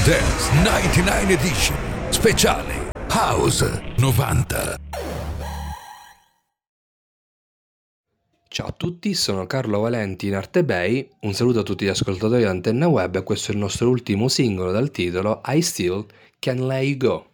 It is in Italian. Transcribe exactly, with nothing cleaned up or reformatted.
Dance novantanove Edition, speciale House novanta. Ciao a tutti, sono Carlo Valenti in Arte Bay, un saluto a tutti gli ascoltatori di Antenna Web e questo è il nostro ultimo singolo dal titolo I Still Can Let You Go.